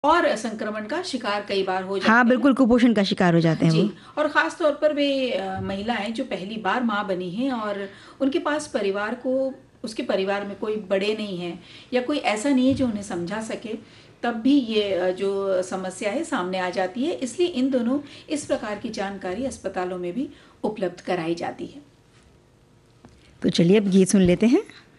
और संक्रमण का शिकार कई बार हो हाँ, जाते हैं। बिल्कुल कुपोषण का शिकार हो जाते हैं जी। वो। और ख़ास तौर पर वे महिलाएँ जो पहली बार माँ बनी हैं और उनके पास परिवार को उसके परिवार में कोई बड़े नहीं हैं या कोई ऐसा नहीं है जो उन्हें समझा सके, तब भी ये जो समस्या है सामने आ जाती है। इसलिए इन दोनों इस प्रकार की जानकारी अस्पतालों में भी उपलब्ध कराई जाती है। तो चलिए अब गीत सुन लेते हैं।